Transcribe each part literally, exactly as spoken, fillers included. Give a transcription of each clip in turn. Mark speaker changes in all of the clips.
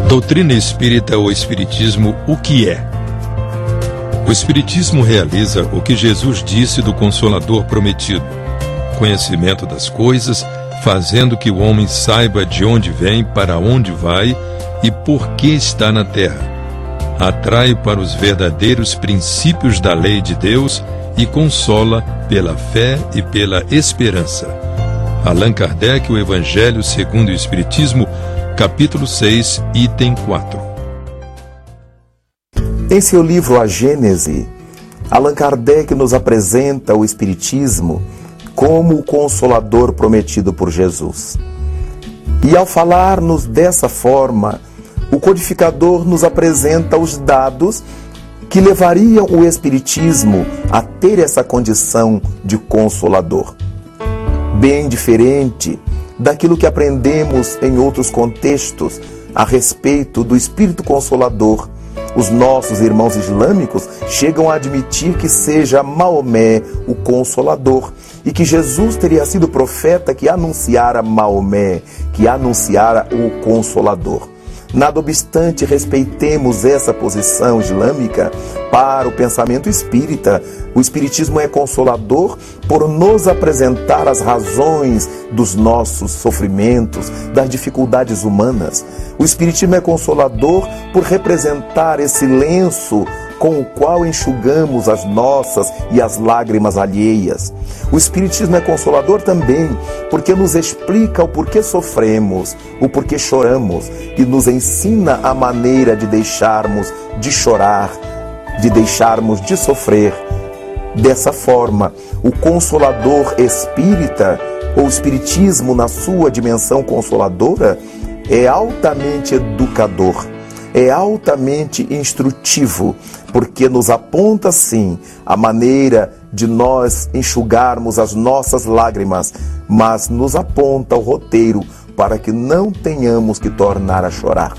Speaker 1: Doutrina espírita ou espiritismo, o que é? O espiritismo realiza o que Jesus disse do Consolador prometido: conhecimento das coisas, fazendo que o homem saiba de onde vem, para onde vai e por que está na terra. Atrai para os verdadeiros princípios da lei de Deus e consola pela fé e pela esperança. Allan Kardec, o Evangelho segundo o Espiritismo, capítulo seis, item quatro.
Speaker 2: Em seu livro A Gênese, Allan Kardec nos apresenta o Espiritismo como o Consolador prometido por Jesus. E ao falar-nos dessa forma, o codificador nos apresenta os dados que levariam o Espiritismo a ter essa condição de Consolador. Bem diferente daquilo que aprendemos em outros contextos a respeito do Espírito Consolador. Os nossos irmãos islâmicos chegam a admitir que seja Maomé o Consolador e que Jesus teria sido o profeta que anunciara Maomé, que anunciara o Consolador. Nada obstante, respeitemos essa posição islâmica para o pensamento espírita. O Espiritismo é consolador por nos apresentar as razões dos nossos sofrimentos, das dificuldades humanas. O Espiritismo é consolador por representar esse lenço com o qual enxugamos as nossas e as lágrimas alheias. O Espiritismo é consolador também porque nos explica o porquê sofremos, o porquê choramos e nos ensina a maneira de deixarmos de chorar, de deixarmos de sofrer. Dessa forma, o Consolador espírita, ou Espiritismo na sua dimensão consoladora, é altamente educador, é altamente instrutivo, porque nos aponta, sim, a maneira de nós enxugarmos as nossas lágrimas, mas nos aponta o roteiro para que não tenhamos que tornar a chorar.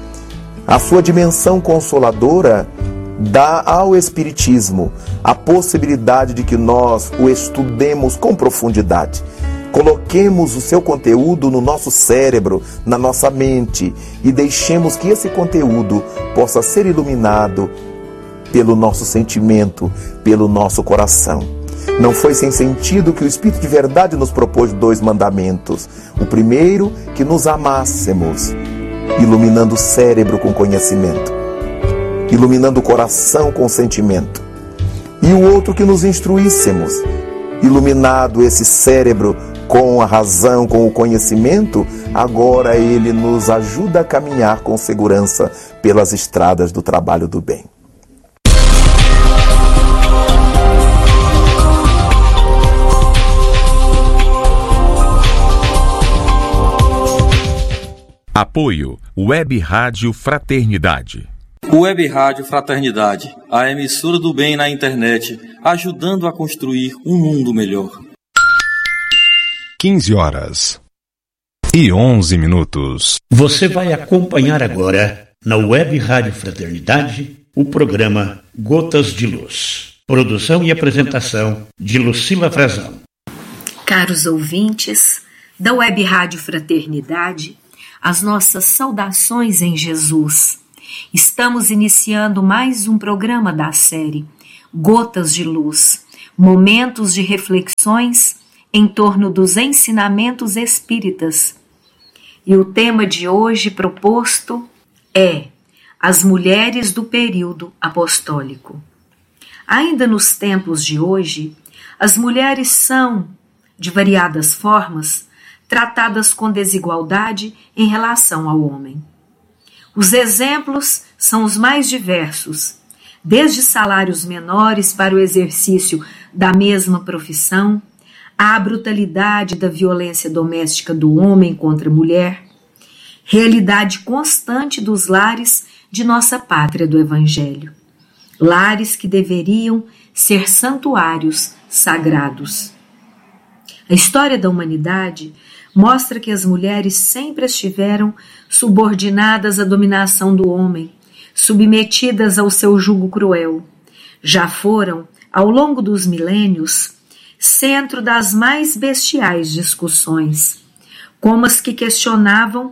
Speaker 2: A sua dimensão consoladora dá ao Espiritismo a possibilidade de que nós o estudemos com profundidade. Coloquemos o seu conteúdo no nosso cérebro, na nossa mente, e deixemos que esse conteúdo possa ser iluminado pelo nosso sentimento, pelo nosso coração. Não foi sem sentido que o Espírito de Verdade nos propôs dois mandamentos. O primeiro, que nos amássemos, iluminando o cérebro com conhecimento, iluminando o coração com sentimento. E o outro, que nos instruíssemos, iluminado esse cérebro com a razão, com o conhecimento, agora ele nos ajuda a caminhar com segurança pelas estradas do trabalho do bem.
Speaker 3: Apoio Web Rádio Fraternidade.
Speaker 4: Web Rádio Fraternidade, a emissora do bem na internet, ajudando a construir um mundo melhor.
Speaker 3: quinze horas e onze minutos.
Speaker 5: Você vai acompanhar agora, na Web Rádio Fraternidade, o programa Gotas de Luz. Produção e apresentação de Lucila Frazão.
Speaker 6: Caros ouvintes da Web Rádio Fraternidade, as nossas saudações em Jesus. Estamos iniciando mais um programa da série Gotas de Luz, momentos de reflexões em torno dos ensinamentos espíritas. E o tema de hoje proposto é as mulheres do período apostólico. Ainda nos tempos de hoje, as mulheres são, de variadas formas, tratadas com desigualdade em relação ao homem. Os exemplos são os mais diversos, desde salários menores para o exercício da mesma profissão, à brutalidade da violência doméstica do homem contra a mulher, realidade constante dos lares de nossa pátria do Evangelho, lares que deveriam ser santuários sagrados. A história da humanidade mostra que as mulheres sempre estiveram subordinadas à dominação do homem, submetidas ao seu jugo cruel. Já foram, ao longo dos milênios, centro das mais bestiais discussões, como as que questionavam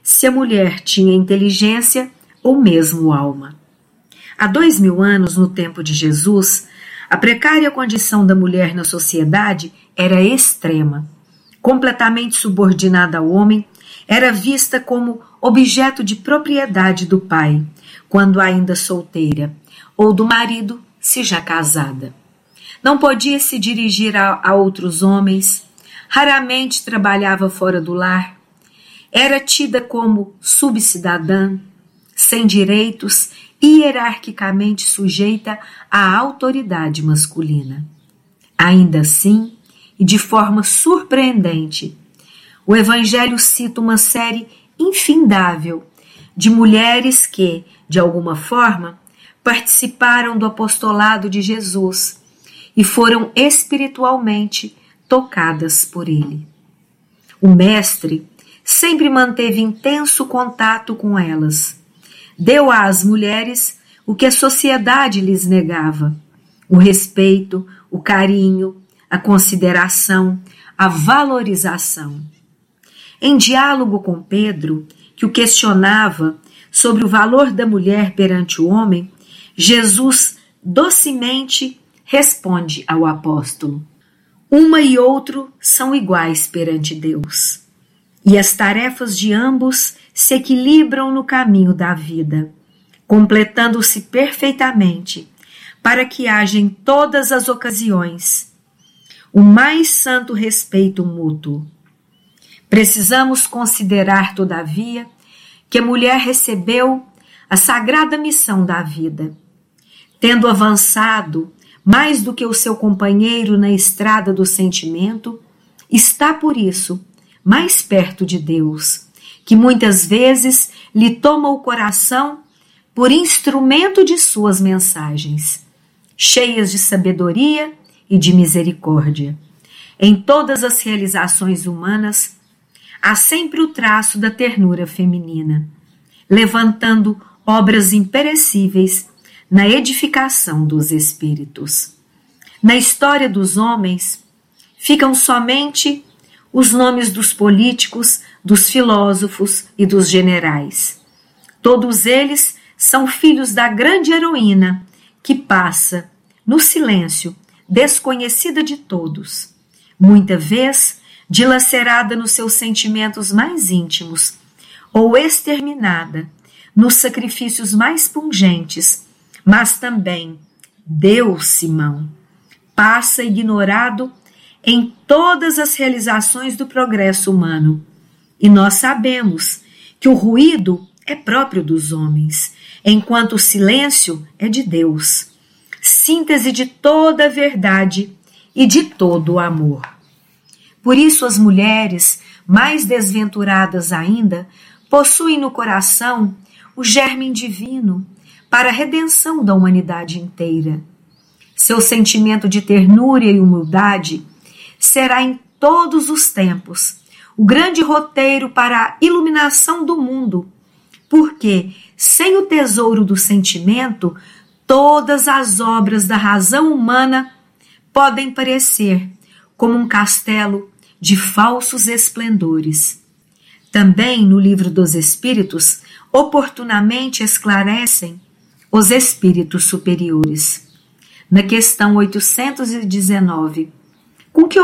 Speaker 6: se a mulher tinha inteligência ou mesmo alma. Há dois mil anos, no tempo de Jesus, a precária condição da mulher na sociedade era extrema. Completamente subordinada ao homem, era vista como objeto de propriedade do pai, quando ainda solteira, ou do marido, se já casada. Não podia se dirigir a, a outros homens, raramente trabalhava fora do lar, era tida como subcidadã, sem direitos e hierarquicamente sujeita à autoridade masculina. Ainda assim, e de forma surpreendente, o Evangelho cita uma série infindável de mulheres que, de alguma forma, participaram do apostolado de Jesus e foram espiritualmente tocadas por ele. O Mestre sempre manteve intenso contato com elas. Deu às mulheres o que a sociedade lhes negava: o respeito, o carinho, a consideração, a valorização. Em diálogo com Pedro, que o questionava sobre o valor da mulher perante o homem, Jesus docemente responde ao apóstolo: uma e outro são iguais perante Deus, e as tarefas de ambos se equilibram no caminho da vida, completando-se perfeitamente, para que haja em todas as ocasiões o mais santo respeito mútuo. Precisamos considerar, todavia, que a mulher recebeu a sagrada missão da vida, tendo avançado mais do que o seu companheiro na estrada do sentimento, está por isso mais perto de Deus, que muitas vezes lhe toma o coração por instrumento de suas mensagens, cheias de sabedoria e de misericórdia. Em todas as realizações humanas, há sempre o traço da ternura feminina, levantando obras imperecíveis na edificação dos espíritos. Na história dos homens, ficam somente os nomes dos políticos, dos filósofos e dos generais. Todos eles são filhos da grande heroína que passa, no silêncio, desconhecida de todos, muita vez dilacerada nos seus sentimentos mais íntimos, ou exterminada nos sacrifícios mais pungentes, mas também Deus, Simão, passa ignorado em todas as realizações do progresso humano. E nós sabemos que o ruído é próprio dos homens, enquanto o silêncio é de Deus, síntese de toda a verdade e de todo o amor. Por isso as mulheres, mais desventuradas ainda, possuem no coração o germe divino para a redenção da humanidade inteira. Seu sentimento de ternura e humildade será em todos os tempos o grande roteiro para a iluminação do mundo, porque, sem o tesouro do sentimento, todas as obras da razão humana podem parecer como um castelo de falsos esplendores. Também no Livro dos Espíritos, oportunamente esclarecem os espíritos superiores. Na questão oitocentos e dezenove, com que